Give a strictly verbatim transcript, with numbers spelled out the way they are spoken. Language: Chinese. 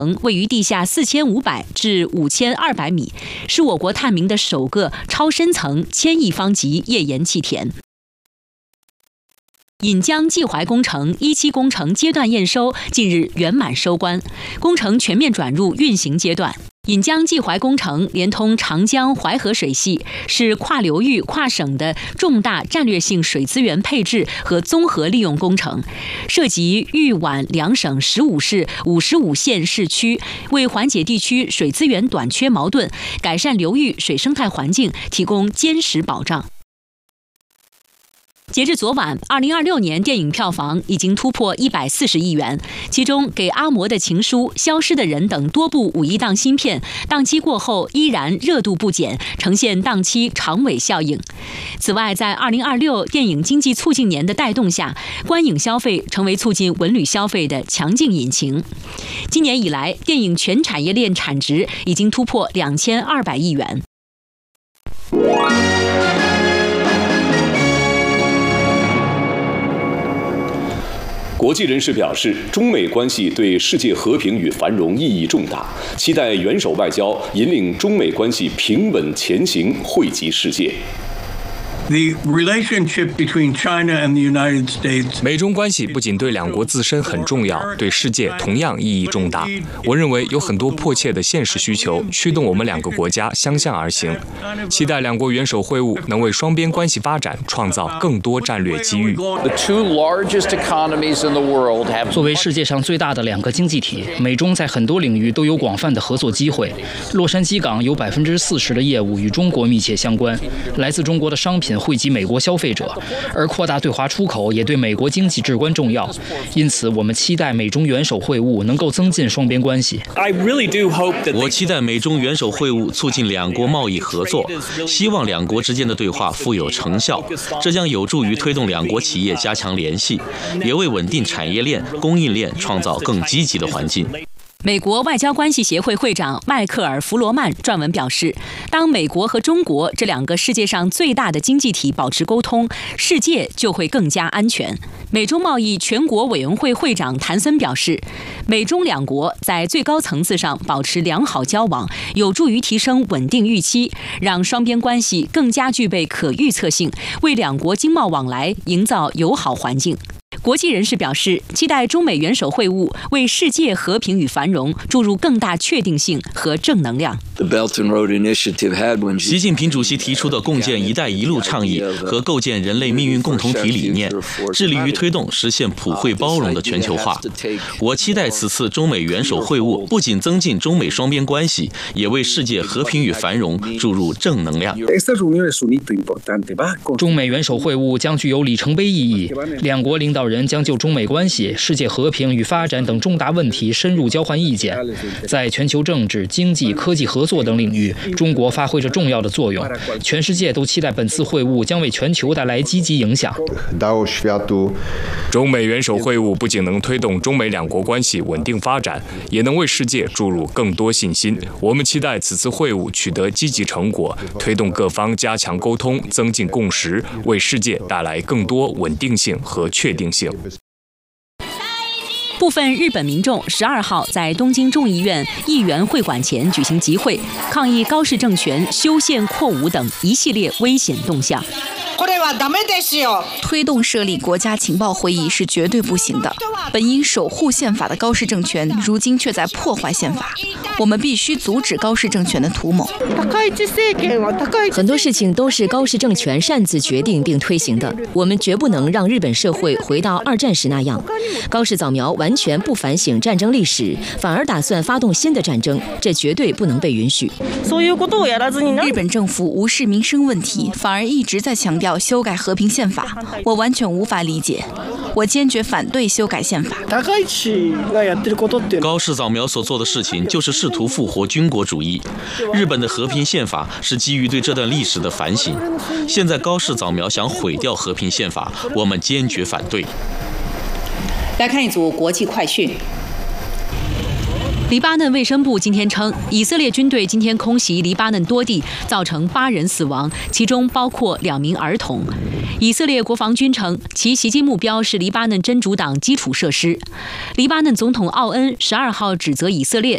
位于地下四千五百至五千二百米，是我国探明的首个超深层千亿方级页岩气田。引江济淮工程一期工程阶段验收近日圆满收官，工程全面转入运行阶段。引江济淮工程连通长江淮河水系，是跨流域、跨省的重大战略性水资源配置和综合利用工程，涉及豫皖两省十五市、五十五县市区，为缓解地区水资源短缺矛盾、改善流域水生态环境提供坚实保障。截至昨晚，二零二六年电影票房已经突破一百四十亿元，其中《给阿嬷的情书》《消失的人》等多部五一档新片，档期过后依然热度不减，呈现档期长尾效应。此外，在二零二六电影经济促进年的带动下，观影消费成为促进文旅消费的强劲引擎。今年以来，电影全产业链产值已经突破两千二百亿元。 国际人士表示，中美关系对世界和平与繁荣意义重大，期待元首外交引领中美关系平稳前行，惠及世界。 The relationship between China and the United States. 美中关系不仅对两国自身很重要，对世界同样意义重大。我认为有很多迫切的现实需求驱动我们两个国家相向而行，期待两国元首会晤能为双边关系发展创造更多战略机遇。 作为世界上最大的两个经济体，美中在很多领域都有广泛的合作机会。洛杉矶港有百分之四十的业务与中国密切相关，来自中国的商品惠及美国消费者，而扩大对华出口也对美国经济至关重要。因此，我们期待美中元首会晤能够增进双边关系。 我期待美中元首会晤促进两国贸易合作，希望两国之间的对话富有成效，这将有助于推动两国企业加强联系，也为稳定产业链、供应链创造更积极的环境。 美国外交关系协会会长迈克尔·弗罗曼撰文表示，当美国和中国这两个世界上最大的经济体保持沟通，世界就会更加安全。美中贸易全国委员会会长谭森表示，美中两国在最高层次上保持良好交往，有助于提升稳定预期，让双边关系更加具备可预测性，为两国经贸往来营造友好环境。国际人士表示，期待中美元首会晤为世界和平与繁荣注入更大确定性和正能量。 习近平主席提出的共建“一带一路”倡议和构建人类命运共同体理念，致力于推动实现普惠包容的全球化。我期待此次中美元首会晤不仅增进中美双边关系，也为世界和平与繁荣注入正能量。 中美元首会晤将具有里程碑意义，两国领导人将就中美关系、世界和平与发展等重大问题深入交换意见。在全球政治、经济、科技合作等领域，中国发挥着重要的作用。全世界都期待本次会晤将为全球带来积极影响。 中美元首会晤不仅能推动中美两国关系稳定发展，也能为世界注入更多信心。我们期待此次会晤取得积极成果，推动各方加强沟通，增进共识，为世界带来更多稳定性和确定性。 部分日本民众十二号在东京众议院议员会馆前举行集会，抗议高市政权修宪扩武等一系列危险动向。 推动设立国家情报会议是绝对不行的。本应守护宪法的高市政权，如今却在破坏宪法。我们必须阻止高市政权的图谋。 很多事情都是高市政权擅自决定并推行的，我们绝不能让日本社会回到二战时那样。高市早苗完全不反省战争历史，反而打算发动新的战争，这绝对不能被允许。 日本政府无视民生问题，反而一直在强调修改和平宪法，我完全无法理解。我坚决反对修改宪法。 高市早苗所做的事情就是试图复活军国主义。日本的和平宪法是基于对这段历史的反省。现在高市早苗想毁掉和平宪法，我们坚决反对。 来看一组国际快讯。黎巴嫩卫生部今天称，以色列军队今天空袭黎巴嫩多地，造成八人死亡，其中包括两名儿童。以色列国防军称，其袭击目标是黎巴嫩真主党基础设施。黎巴嫩总统奥恩十二号指责以色列